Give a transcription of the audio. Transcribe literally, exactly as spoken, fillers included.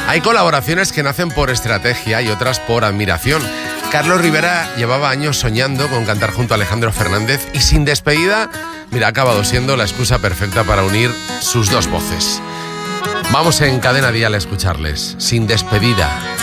Hay colaboraciones que nacen por estrategia y otras por admiración. Carlos Rivera llevaba años soñando con cantar junto a Alejandro Fernández y sin despedida, mira, ha acabado siendo la excusa perfecta para unir sus dos voces. Vamos en Cadena Dial a escucharles, Sin Despedida.